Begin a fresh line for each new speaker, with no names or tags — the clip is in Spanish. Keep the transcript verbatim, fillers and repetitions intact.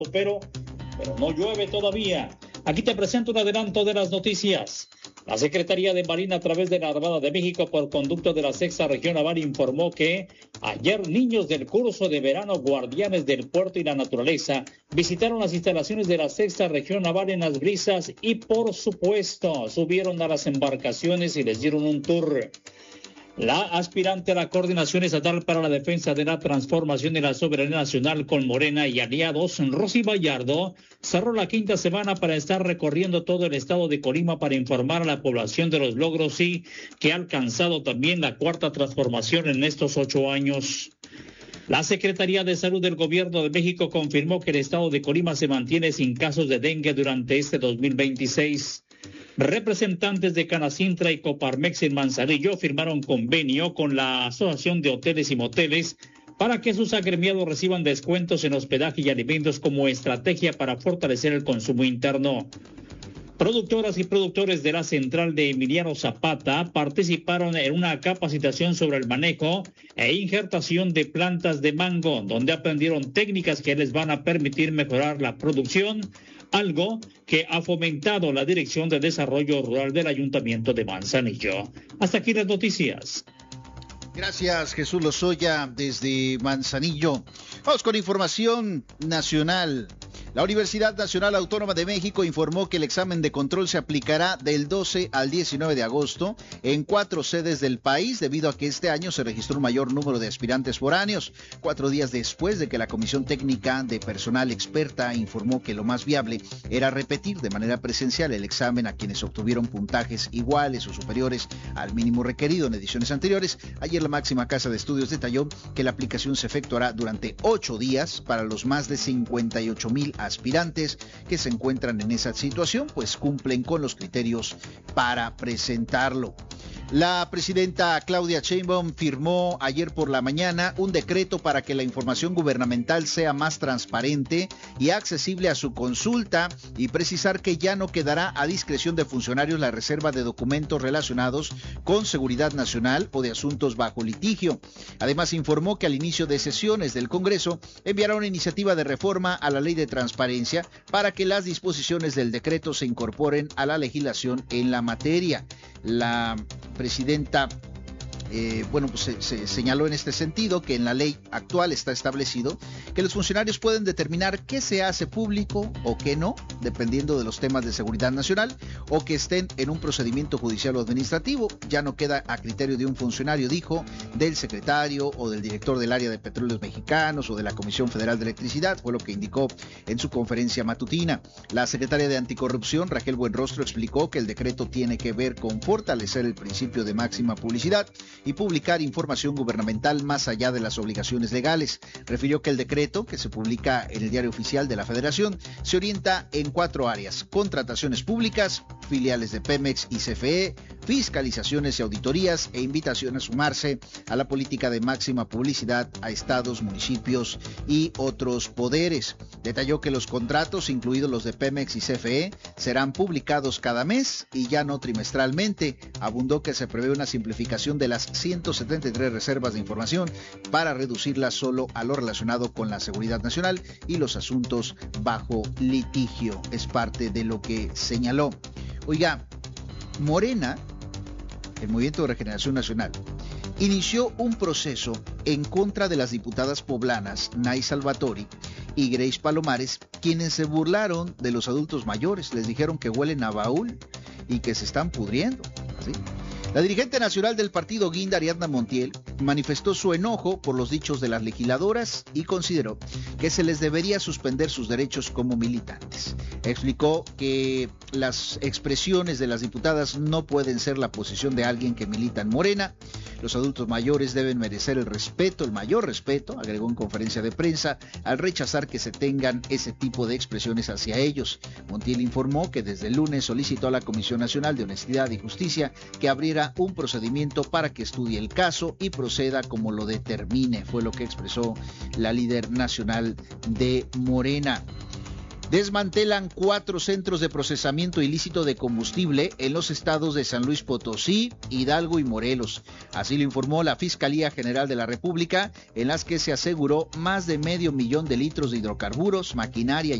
pero, pero no llueve todavía. Aquí te presento un adelanto de las noticias. La Secretaría de Marina, a través de la Armada de México, por conducto de la Sexta Región Naval, informó que ayer niños del curso de verano Guardianes del Puerto y la Naturaleza visitaron las instalaciones de la Sexta Región Naval en Las Brisas y, por supuesto, subieron a las embarcaciones y les dieron un tour. La aspirante a la Coordinación Estatal para la Defensa de la Transformación y la Soberanía Nacional con Morena y aliados, Rosy Vallardo, cerró la quinta semana para estar recorriendo todo el estado de Colima para informar a la población de los logros y que ha alcanzado también la cuarta transformación en estos ocho años. La Secretaría de Salud del Gobierno de México confirmó que el estado de Colima se mantiene sin casos de dengue durante este dos mil veintiséis. Representantes de Canacintra y Coparmex en Manzanillo firmaron convenio con la Asociación de Hoteles y Moteles para que sus agremiados reciban descuentos en hospedaje y alimentos como estrategia para fortalecer el consumo interno. Productoras y productores de la central de Emiliano Zapata participaron en una capacitación sobre el manejo e injertación de plantas de mango, donde aprendieron técnicas que les van a permitir mejorar la producción, algo que ha fomentado la Dirección de Desarrollo Rural del Ayuntamiento de Manzanillo. Hasta aquí las noticias.
Gracias, Jesús Lozoya, desde Manzanillo. Vamos con información nacional. La Universidad Nacional Autónoma de México informó que el examen de control se aplicará del doce al diecinueve de agosto en cuatro sedes del país, debido a que este año se registró un mayor número de aspirantes foráneos, cuatro días después de que la Comisión Técnica de Personal Experta informó que lo más viable era repetir de manera presencial el examen a quienes obtuvieron puntajes iguales o superiores al mínimo requerido en ediciones anteriores. Ayer la máxima casa de estudios detalló que la aplicación se efectuará durante ocho días para los más de cincuenta y ocho mil aspirantes que se encuentran en esa situación, pues cumplen con los criterios para presentarlo. La presidenta Claudia Sheinbaum firmó ayer por la mañana un decreto para que la información gubernamental sea más transparente y accesible a su consulta, y precisar que ya no quedará a discreción de funcionarios la reserva de documentos relacionados con seguridad nacional o de asuntos bajo litigio. Además, informó que al inicio de sesiones del Congreso enviará una iniciativa de reforma a la Ley de Transparencia para que las disposiciones del decreto se incorporen a la legislación en la materia. La presidenta Eh, bueno, pues se, se señaló en este sentido que en la ley actual está establecido que los funcionarios pueden determinar qué se hace público o qué no, dependiendo de los temas de seguridad nacional o que estén en un procedimiento judicial o administrativo. Ya no queda a criterio de un funcionario, dijo, del secretario o del director del área de petróleos mexicanos o de la Comisión Federal de Electricidad, fue lo que indicó en su conferencia matutina. La secretaria de Anticorrupción, Raquel Buenrostro, explicó que el decreto tiene que ver con fortalecer el principio de máxima publicidad y publicar información gubernamental más allá de las obligaciones legales. Refirió que el decreto, que se publica en el Diario Oficial de la Federación, se orienta en cuatro áreas: contrataciones públicas, filiales de Pemex y C F E, fiscalizaciones y auditorías e invitación a sumarse a la política de máxima publicidad a estados, municipios y otros poderes. Detalló que los contratos, incluidos los de Pemex y C F E, serán publicados cada mes y ya no trimestralmente. Abundó que se prevé una simplificación de las ciento setenta y tres reservas de información para reducirlas solo a lo relacionado con la seguridad nacional y los asuntos bajo litigio. Es parte de lo que señaló. Oiga, Morena, el Movimiento de Regeneración Nacional, inició un proceso en contra de las diputadas poblanas Nay Salvatori y Grace Palomares, quienes se burlaron de los adultos mayores. Les dijeron que huelen a baúl y que se están pudriendo, ¿sí? La dirigente nacional del partido Guinda, Ariadna Montiel, manifestó su enojo por los dichos de las legisladoras y consideró que se les debería suspender sus derechos como militantes. Explicó que las expresiones de las diputadas no pueden ser la posición de alguien que milita en Morena. Los adultos mayores deben merecer el respeto, el mayor respeto, agregó en conferencia de prensa, al rechazar que se tengan ese tipo de expresiones hacia ellos. Montiel informó que desde el lunes solicitó a la Comisión Nacional de Honestidad y Justicia que abriera un procedimiento para que estudie el caso y proceda como lo determine, fue lo que expresó la líder nacional de Morena. Desmantelan cuatro centros de procesamiento ilícito de combustible en los estados de San Luis Potosí, Hidalgo y Morelos. Así lo informó la Fiscalía General de la República, en las que se aseguró más de medio millón de litros de hidrocarburos, maquinaria y